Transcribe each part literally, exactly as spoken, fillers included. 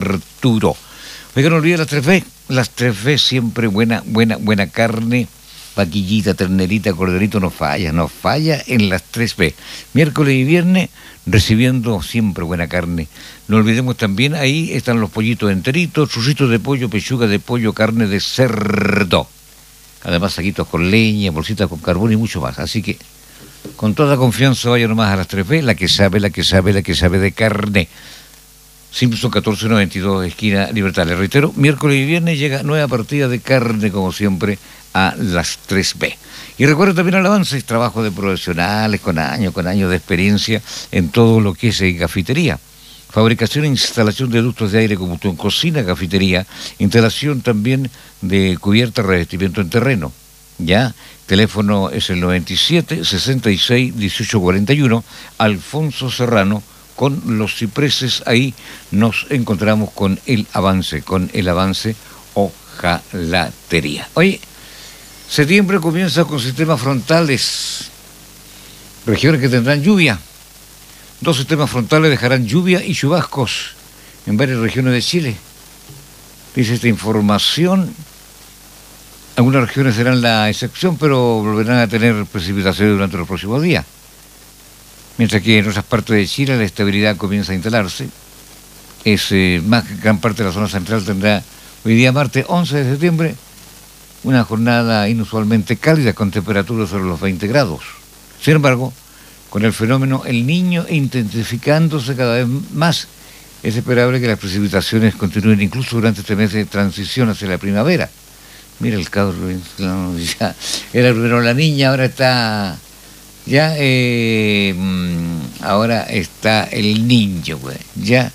Arturo. Oiga, no olvide las tres B, las tres B siempre buena, buena, buena carne, vaquillita, ternerita, corderito, no falla, no falla en las tres B. Miércoles y viernes recibiendo siempre buena carne. No olvidemos también, ahí están los pollitos enteritos, churritos de pollo, pechuga de pollo, carne de cerdo. Además, saquitos con leña, bolsitas con carbón y mucho más. Así que, con toda confianza, vaya nomás a las tres B, la que sabe, la que sabe, la que sabe de carne. Simpson catorce noventa y dos, esquina Libertad. Le reitero, miércoles y viernes llega nueva partida de carne, como siempre, a las tres B. Y recuerdo también el avance, trabajo de profesionales con años, con años de experiencia en todo lo que es eh, cafetería. Fabricación e instalación de ductos de aire, combustión, cocina, cafetería, instalación también de cubierta, revestimiento en terreno. Ya, teléfono es el noventa y siete, sesenta y seis, dieciocho cuarenta y uno, Alfonso Serrano, con los cipreses, ahí nos encontramos con el avance, con el avance hojalatería. Oye, septiembre comienza con sistemas frontales, regiones que tendrán lluvia. Dos sistemas frontales dejarán lluvia y chubascos en varias regiones de Chile. Dice esta información, algunas regiones serán la excepción, pero volverán a tener precipitaciones durante los próximos días. Mientras que en otras partes de Chile la estabilidad comienza a instalarse. Es, eh, más que gran parte de la zona central tendrá hoy día martes once de septiembre una jornada inusualmente cálida con temperaturas sobre los veinte grados. Sin embargo, con el fenómeno El Niño intensificándose cada vez más, es esperable que las precipitaciones continúen incluso durante este mes de transición hacia la primavera. Mira el cabrón, ya era primero la niña, ahora está, ya, eh, ahora está el niño, güey, ya.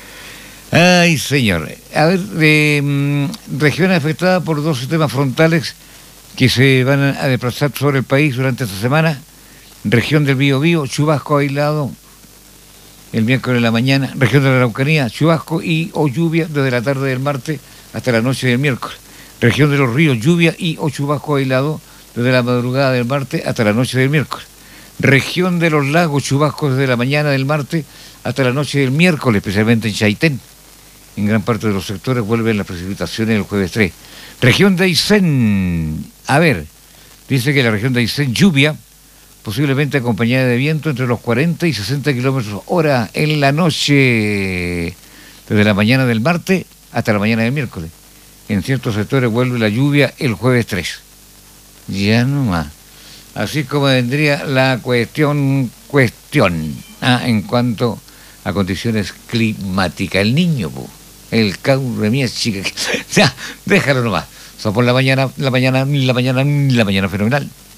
Ay, señor. A ver, eh, regiones afectadas por dos sistemas frontales que se van a desplazar sobre el país durante esta semana. Región del Biobío, chubasco aislado el miércoles de la mañana. Región de la Araucanía, chubasco y o lluvia desde la tarde del martes hasta la noche del miércoles. Región de los Ríos, lluvia y o chubasco aislado desde la madrugada del martes hasta la noche del miércoles. Región de los Lagos, chubascos desde la mañana del martes hasta la noche del miércoles, especialmente en Chaitén. En gran parte de los sectores vuelven las precipitaciones el jueves tres. Región de Aysén, a ver, dice que la región de Aysén, lluvia, posiblemente acompañada de viento entre los cuarenta y sesenta kilómetros hora en la noche, desde la mañana del martes hasta la mañana del miércoles. En ciertos sectores vuelve la lluvia el jueves tres. Ya no más. Así como vendría la cuestión, cuestión, ah, en cuanto a condiciones climáticas. El niño, po, el cabrón de mía chica, ya, déjalo nomás. Son por la mañana, la mañana, la mañana, la mañana fenomenal.